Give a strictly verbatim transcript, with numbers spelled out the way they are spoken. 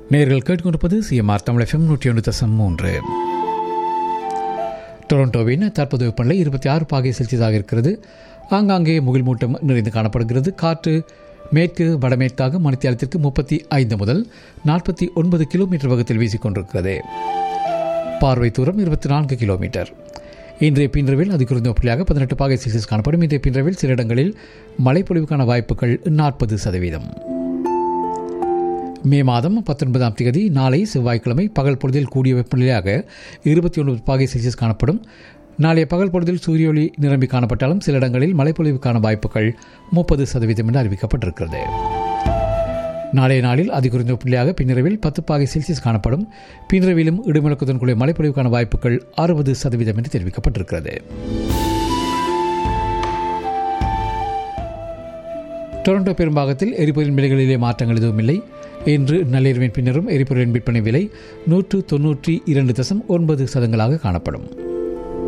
நேர்கள் கேட்டுக்கொண்டிருப்பது CMR Tamil FM நூற்றி ஒன்று தசம் மூன்று. டொரண்டோவின் தற்போதைய வெப்பநிலை இருபத்தி ஆறு பாகை செல்சியஸாக இருக்கிறது. ஆங்காங்கே முகில் மூட்டம் நிறைந்து காணப்படுகிறது. காற்று மேற்கு வடமேற்காக மணித்தியாலத்திற்கு முப்பத்தி ஐந்து முதல் நாற்பத்தி ஒன்பது கிலோமீட்டர் வேகத்தில் வீசிக்கொண்டிருக்கிறது. பார்வை தூரம் இருபத்தி நான்கு கிலோமீட்டர். இன்றைய பின்றவில் அது குறைந்த புள்ளியாக பதினெட்டு பாகை செல்சியஸ் காணப்படும். இன்றைய பின்றவில் சில இடங்களில் மழைப்பொழிவுக்கான வாய்ப்புகள் நாற்பது சதவீதம். மே மாதம் பத்தொன்பதாம் தேதி நாளை செவ்வாய்க்கிழமை பகல் பொழுதில் கூடிய வெப்பநிலையாக இருபத்தி ஒன்பது பாகை செல்சியஸ் காணப்படும். நாளைய பகல் பொழுதில் சூரிய ஒளி நிரம்பி காணப்பட்டாலும் சில இடங்களில் மழைப்பொழிவுக்கான வாய்ப்புகள் முப்பது சதவீதம் என்று அறிவிக்கப்பட்டிருக்கிறது. நாளைய நாளில் அதிகுறைந்த புள்ளியாக பின்னிரவில் பத்து பாகை செல்சியஸ் காணப்படும். பின்னிரவிலும் இடிமுழக்கத்துடன் கூடிய மழைப்பொழிவுக்கான வாய்ப்புகள் அறுபது சதவீதம் என்று தெரிவிக்கப்பட்டிருக்கிறது. டொரண்டோ பெரும்பாகத்தில் எரிபொருளின் விலைகளிலே மாற்றங்கள் எதுவும் இல்லை. இன்று நள்ளிரவின் பின்னரும் எரிபொருளின் விற்பனை விலை நூற்று தொன்னூற்றி இரண்டு தசம் ஒன்பது சதங்களாக காணப்படும்.